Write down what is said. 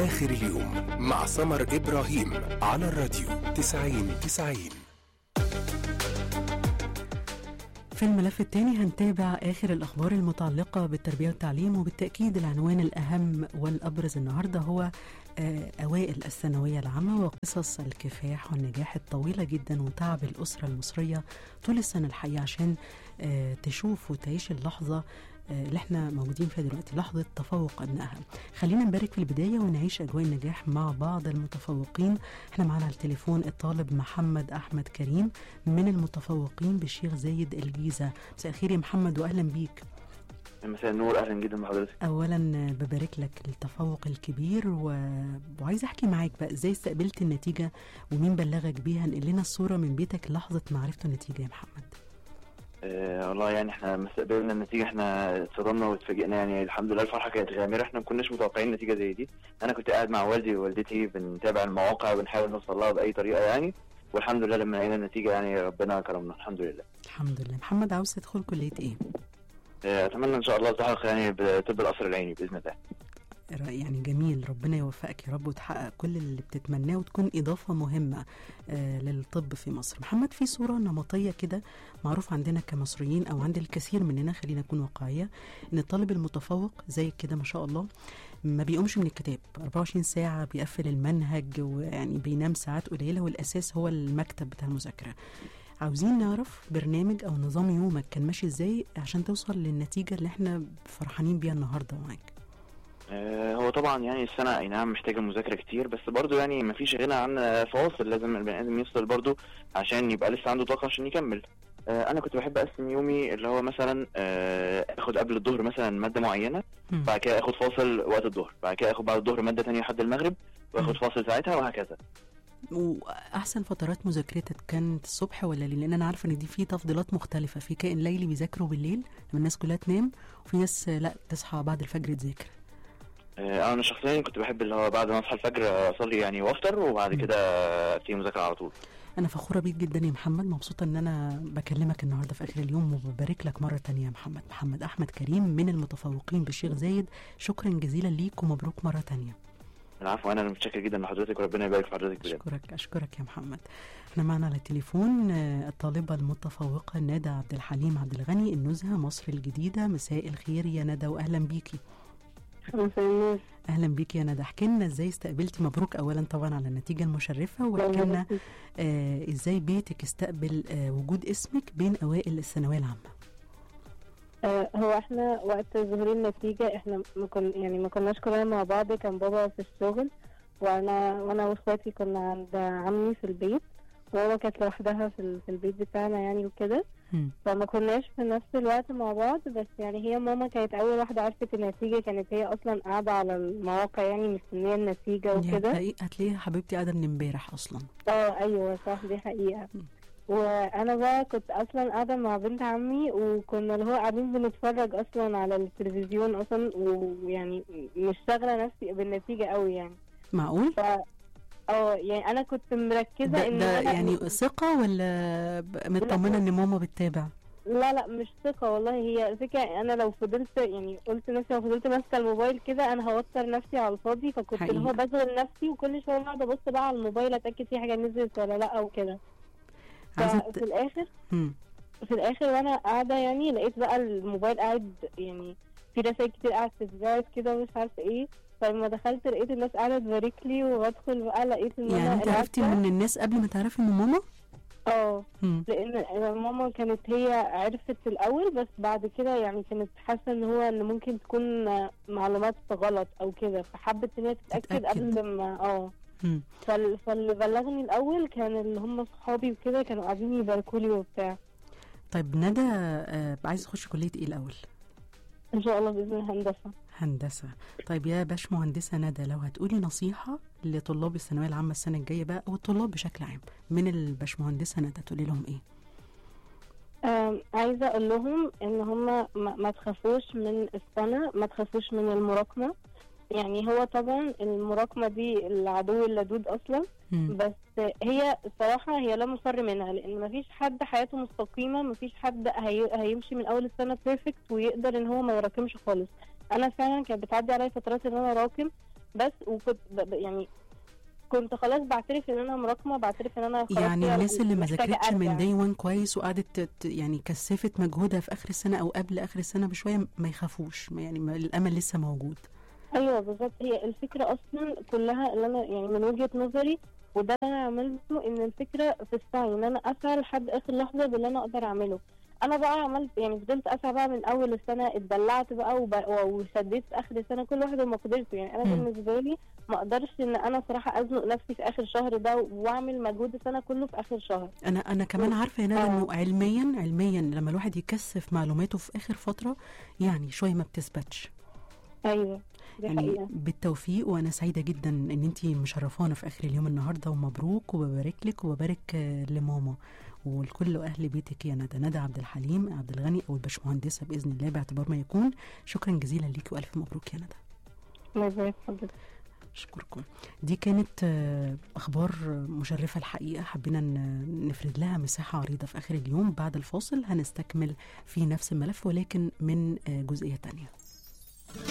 آخر اليوم مع سمر إبراهيم على الراديو 90-90. في الملف الثاني هنتابع آخر الأخبار المتعلقة بالتربية والتعليم، وبالتأكيد العنوان الأهم والأبرز النهاردة هو أوائل الثانوية العامة وقصص الكفاح والنجاح الطويلة جدا وتعب الأسرة المصرية طول السنة الحقيقة عشان تشوف وتعيش اللحظة اللي احنا موجودين فيها دلوقتي، لحظة تفوق أبنائها. خلينا نبارك في البداية ونعيش أجواء النجاح مع بعض المتفوقين. احنا معنا على التليفون الطالب محمد أحمد كريم من المتفوقين بالشيخ زايد الجيزة. مساء الخير يا محمد وأهلا بيك. مساء النور، أهلا جدا بحضرتك. أولا ببارك لك التفوق الكبير وعايز أحكي معاك بقى إزاي استقبلت النتيجة ومين بلغك بيها. نقل لنا الصورة من بيتك لحظة معرفة النتيجة يا محمد. والله يعني احنا لما استقبلنا النتيجه احنا اتصدمنا واتفاجئنا، يعني الحمد لله الفرحه كانت غامره، احنا ما كناش متوقعين نتيجه زي دي. انا كنت قاعد مع والدي ووالدتي بنتابع المواقع وبنحاول نوصل لها باي طريقه يعني، والحمد لله لما لقينا النتيجه يعني ربنا كرمنا الحمد لله. الحمد لله. محمد عاوز تدخل كليه ايه؟ اتمنى ان شاء الله التحق يعني بطب القصر العيني باذن الله. يعني جميل، ربنا يوفقك يا رب وتحقق كل اللي بتتمناه وتكون إضافة مهمة للطب في مصر. محمد، في صورة نمطية كده معروف عندنا كمصريين أو عند الكثير مننا، خلينا نكون واقعية، إن الطالب المتفوق زي كده ما شاء الله ما بيقومش من الكتاب 24 ساعة، بيقفل المنهج ويعني بينام ساعات قليلة والأساس هو المكتب بتاع المذاكرة. عاوزين نعرف برنامج أو نظام يومك كان ماشي إزاي عشان توصل للنتيجة اللي احنا فرحانين بيها النهاردة معاك. هو طبعا يعني السنة اي نعم محتاجة مذاكرة كتير، بس برضو يعني مفيش غنى عن فواصل، لازم البني ادم يفصل برضو عشان يبقى لسه عنده طاقة عشان يكمل. انا كنت بحب اقسم يومي اللي هو مثلا اخد قبل الظهر مثلا مادة معينة، بعد كده اخد فاصل وقت الظهر، بعد كده اخد بعد الظهر مادة تانية لحد المغرب واخد فاصل ساعتها وهكذا. واحسن فترات مذاكرتك كانت الصبح ولا الليل؟ لان انا عارفه ان دي في تفضيلات مختلفه، في كائن ليلي بيذاكروا بالليل لما الناس كلها تنام، وفي ناس لا تصحى بعد الفجر تذاكر. انا شخصيا كنت بحب اللي هو بعد ما اصحى الفجر اصلي يعني وافطر وبعد كده ابتدي مذاكره على طول. انا فخوره بيك جدا يا محمد، مبسوطه ان انا بكلمك النهارده في اخر اليوم، وببارك لك مره تانية يا محمد. محمد احمد كريم من المتفوقين بالشيخ زايد، شكرا جزيلا ليك ومبروك مره تانية. العفو، انا متشكر جدا لحضرتك وربنا يبارك في حضرتك بجد. اشكرك يا محمد. احنا معنا على التليفون الطالبه المتفوقه ندى عبد الحليم عبد الغني، النزهه مصر الجديده. مساء الخير يا ندى واهلا بيكي. اهلا بيكي يا ندى. احكي لنا ازاي استقبلتي، مبروك اولا طبعا على النتيجه المشرفه، واحكي لنا ازاي بيتك استقبل وجود اسمك بين اوائل الثانويه العامه. هو احنا وقت ظهور النتيجه احنا ما كناش كلنا مع بعض، كان بابا في الشغل وانا واخواتي كنا عند عمي في البيت، وماما كانت لوحدها في البيت بتاعنا يعني وكده، فما كناش في نفس الوقت مع بعض. بس يعني هي ماما كانت اول واحده عرفت النتيجه، كانت هي اصلا قاعده على المواقع يعني مستنيه النتيجه وكده. هتلاقيها حبيبتي قاعده من امبارح اصلا. ايوه صح، دي حقيقه. وانا بقى كنت اصلا قاعده مع بنت عمي، وكنا اللي هو قاعدين بنتفرج اصلا على التلفزيون اصلا، ويعني مش شاغله نفسي بالنتيجه قوي يعني. معقول؟ يعني انا كنت مركزه ان ده يعني ثقه ولا مطمنه ان ماما بتتابع؟ لا مش ثقه والله، هي فكره انا لو فضلت يعني قلت نفسي لو فضلت ماسكه الموبايل كده انا هوتر نفسي على الفاضي، فكنت اللي هو بشغل نفسي وكل شويه قاعده ابص بقى على الموبايل اتاكد في حاجه نزلت ولا لا او كده. ففي الاخر وانا قاعده يعني لقيت بقى الموبايل قاعد يعني في رسائل كتير قاعده تتبعت كده ومش عارفه ايه، فلما دخلت لقيت الناس قاعده تبارك لي، وادخل بقى لقيت ان يعني انت عرفتي من الناس قبل ما تعرفي ان ماما؟ لان ماما كانت هي عرفت الاول، بس بعد كده يعني كانت حاسه ان ممكن تكون معلومات غلط او كده، فحبت ان هي تتاكد قبل ما فاللي بلغني الاول كان اللي هم صحابي وكده، كانوا قاعدين يباركوا لي وبتاع. طيب ندى، عايزه تخشي كليه ايه الاول؟ ان شاء الله باذن الله هندسه. طيب يا باشمهندسه ندى، لو هتقولي نصيحه لطلاب الثانويه العامه السنه الجايه بقى او الطلاب بشكل عام من الباشمهندسه ندى، تقولي لهم ايه؟ عايزه اقول لهم ان هم ما تخافوش من السنه، ما تخافوش من المراكمه. يعني هو طبعا المراكمه دي العدو اللدود اصلا، بس هي صراحه هي لا مفر منها، لان مفيش حد حياته مستقيمه، مفيش حد هيمشي من اول السنه بيرفكت ويقدر ان هو ما يراكمش خالص. انا فعلا كانت بتعدي عليا فترات ان انا راكم، بس وكنت يعني كنت خلاص بعترف ان انا مراكمه، بعترف ان انا خلاص يعني الناس اللي ما محتاجة ذاكرتش من أرجع. داي 1 كويس وقعدت يعني كثفت مجهودها في اخر السنه او قبل اخر السنه بشويه، ما يخافوش، يعني الامل لسه موجود. ايوه بالظبط، هي الفكره اصلا كلها اللي انا يعني من وجهه نظري وده اللي انا عملته، ان الفكره في السعي، ان انا اسعى لحد اخر لحظه باللي انا اقدر اعمله. انا بقى عملت يعني فضلت اسعى بقى من اول السنه، اتدلعت بقى وشديت في اخر السنه، كل واحد وما قدرته. يعني انا بالنسبه لي ما اقدرش ان انا صراحه ازنق نفسي في اخر شهر ده واعمل مجهود السنه كله في اخر شهر. انا كمان عارفه يا ندى انه علميا لما الواحد يكثف معلوماته في اخر فتره يعني شويه ما بتثبتش. ايوه دي يعني حقيقة. بالتوفيق، وانا سعيده جدا ان انتي مشرفانا في اخر اليوم النهارده، ومبروك وببارك لك وببارك لماما ولكل اهل بيتك يا ندى عبد الحليم عبد الغني او الباشمهندسه باذن الله باعتبار ما يكون. شكرا جزيلا ليكي والف مبروك يا ندى. الله يبارك حضرتك. اشكركم. دي كانت اخبار مشرفه الحقيقه، حبينا نفرد لها مساحه عريضه في اخر اليوم. بعد الفاصل هنستكمل في نفس الملف ولكن من جزئيه تانية.